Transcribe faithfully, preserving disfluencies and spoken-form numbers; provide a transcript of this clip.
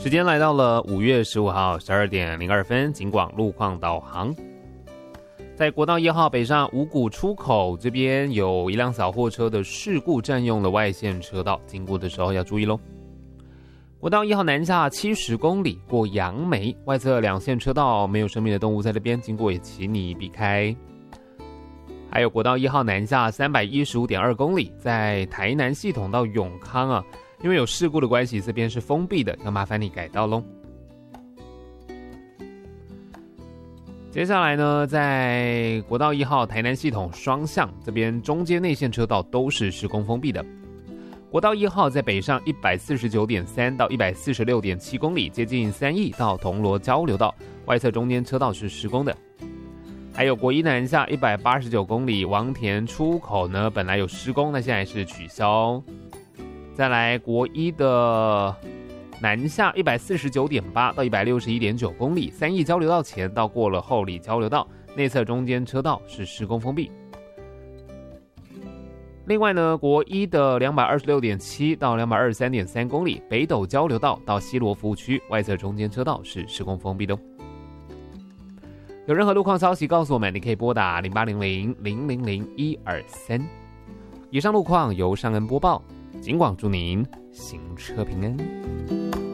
时间来到了五月十五号十二点零二分，警广路况导航。在国道一号北上五股出口这边，有一辆小货车的事故占用了外线车道，经过的时候要注意咯。国道一号南下七十公里，过杨梅，外侧两线车道没有生命的动物在这边经过，也请你避开。还有国道一号南下三百一十五点二公里，在台南系统到永康啊，因为有事故的关系，这边是封闭的，要麻烦你改道咯。接下来呢，在国道一号台南系统双向这边中间内线车道都是施工封闭的。国道一号在北上 一百四十九点三 到 一百四十六点七公里，接近三义到铜锣交流道，外侧中间车道是施工的。还有国一南下一百八十九公里，王田出口呢本来有施工，那现在是取消。再来国一的南下 一百四十九点八 到 一百六十一点九公里，三义交流道前到过了后里交流道，内侧中间车道是施工封闭。另外呢，国一的 两百二十六点七 到 两百二十三点三公里，北斗交流道到西螺服务区，外侧中间车道是施工封闭的哦。有任何路况消息告诉我们，你可以拨打零八零零零零零一二三。以上路况由尚恩播报，警广祝您行车平安。